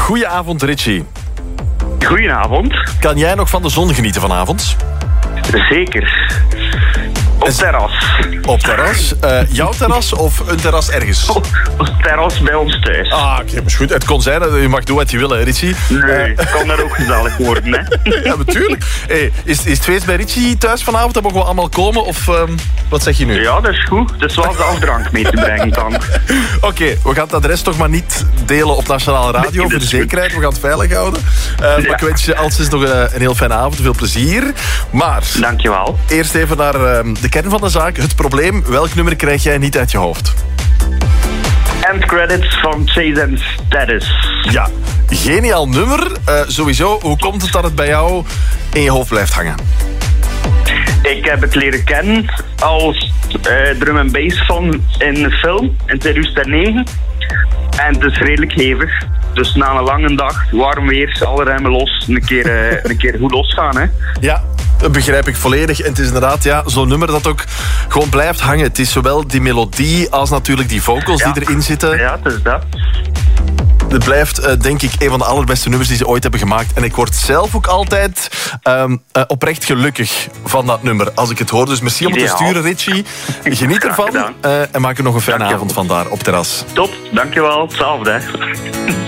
Goedenavond, Richie. Goedenavond. Kan jij nog van de zon genieten vanavond? Zeker. Op terras. Op terras? Jouw terras of een terras ergens? Op terras bij ons thuis. Oké, maar goed. Het kon zijn dat je mag doen wat je wil, hè, Richie. Nee, het kan daar ook gezellig worden, hè. Ja, natuurlijk. Hey, is het feest bij Richie thuis vanavond? Dan mogen we allemaal komen? Of wat zeg je nu? Ja, dat is goed. Het is wel zelf drank mee te brengen dan. Oké, we gaan het adres toch maar niet delen op Nationale Radio voor de zekerheid. We gaan het veilig houden. Maar ik wens je altijd nog een heel fijne avond. Veel plezier. Maar dankjewel. Eerst even naar de kern van de zaak. Het probleem, welk nummer krijg jij niet uit je hoofd? End credits van Chase and Status. Ja, geniaal nummer. Sowieso, hoe komt het dat het bij jou in je hoofd blijft hangen? Ik heb het leren kennen als drum and bass van in een film in 2009. En het is redelijk hevig. Dus na een lange dag, warm weer, alle remmen los, een keer goed losgaan, hè. Ja, dat begrijp ik volledig. En het is inderdaad zo'n nummer dat ook gewoon blijft hangen. Het is zowel die melodie als natuurlijk die vocals die erin zitten. Ja, het is dat. Het blijft, denk ik, een van de allerbeste nummers die ze ooit hebben gemaakt. En ik word zelf ook altijd oprecht gelukkig van dat nummer als ik het hoor. Dus merci om het te sturen, Richie. Geniet ervan en maak er nog een fijne avond van daar op terras. Top, dankjewel. Hetzelfde.